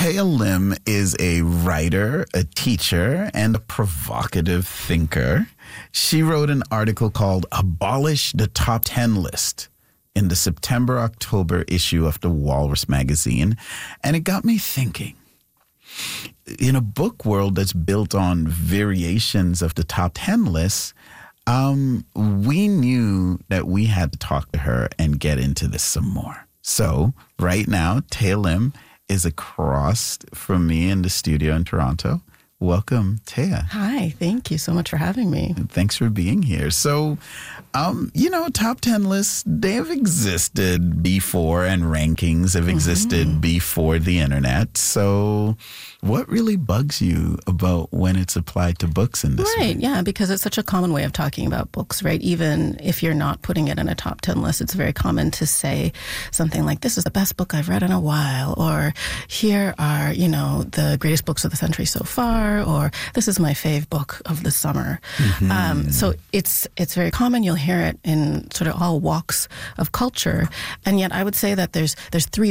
Taya Lim is a writer, a teacher, and a provocative thinker. She wrote an article called Abolish the Top 10 List in the September-October issue of the Walrus magazine. And it got me thinking. In a book world that's built on variations of the top 10 lists, we knew that we had to talk to her and get into this some more. So right now, Taya Lim is across from me in the studio in Toronto. Welcome, Taya. Hi, thank you so much for having me. Thanks for being here. So, top 10 lists, they have existed before, and rankings have existed before the internet. So what really bugs you about when it's applied to books in this way? Right, yeah, because it's such a common way of talking about books, right? Even if you're not putting it in a top 10 list, it's very common to say something like, this is the best book I've read in a while, or here are, the greatest books of the century so far, or this is my fave book of the summer. So it's very common. You'll hear it in sort of all walks of culture. And yet I would say that there's three